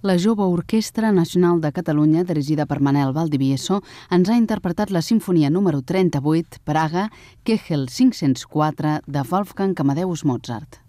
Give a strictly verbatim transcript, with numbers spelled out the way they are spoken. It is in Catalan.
La Jove Orquestra Nacional de Catalunya, dirigida per Manel Valdivieso, ens ha interpretat la Simfonia número trenta-vuit, Praga, Kegel cinc-cents quatre, de Wolfgang Amadeus Mozart.